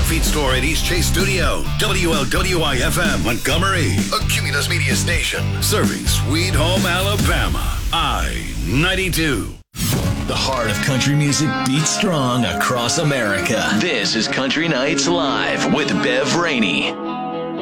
feed store at East Chase Studio. WLWI-FM, Montgomery. A Cumulus Media station. Serving Sweet Home, Alabama. I-92. The heart of country music beats strong across America. This is Country Nights Live with Bev Rainey.